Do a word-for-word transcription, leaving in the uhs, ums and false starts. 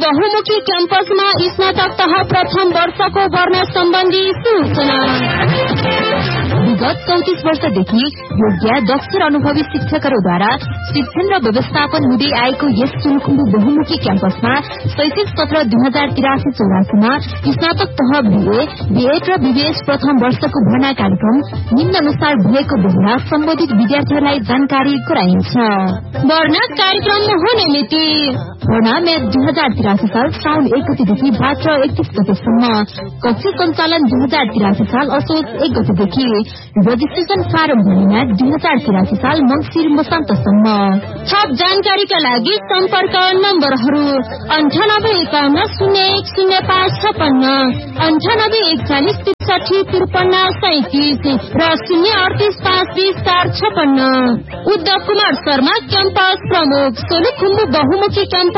बहुमुखी क्याम्पसमा स्नातक तह प्रथम वर्षको भर्ना सम्बन्धी सूचना। विगत चौतिस वर्षदेखि योग्य दक्ष र अनुभवी शिक्षकहरूद्वारा शिक्षण र व्यवस्थापन हुँदै आएको यस सोलुखुम्बु बहुमुखी क्याम्पसमा शैक्षिक सत्र दुई हजार तिरासी चौरासीमा स्नातक तह बीए, बीएड र बीबीएस प्रथम वर्षको भर्ना कार्यक्रम निम्नानुसार भएको बेला सम्बन्धित विद्यार्थीहरूलाई जानकारी गराइन्छ। भर्ना कार्यक्रम हुने मिति भर्ना मे दुई हजार तिरासी साल साउन एक गतेदेखि भाद्र एकतीस गतेसम्म। कक्ष सञ्चालन दुई हजार तिरासी साल असोज एक गतेदेखि। रजिस्ट्रेशन फारम भर्ना दुई हजार तिरासी साल मंगिर मसान्तसम्म। थप जानकारीका लागि सम्पर्क नम्बरहरू अन्ठानब्बे एकाउन्न शून्य एक शून्य पाँच छपन्न, अन्ठानब्बे एकचालिस त्रिसठी त्रिपन्न सैतिस र शून्य अडतिस पाँच बिस चार छपन्न। उद्धव कुमार शर्मा क्याम्पस प्रमुख, सोलुखुम्बु बहुमुखी क्याम्पस